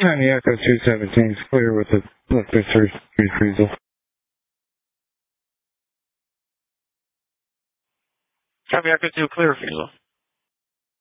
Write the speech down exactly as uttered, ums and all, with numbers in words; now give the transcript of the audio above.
Copy Echo two seventeen is clear with the lift search refusal. Copy Echo two, clear refusal.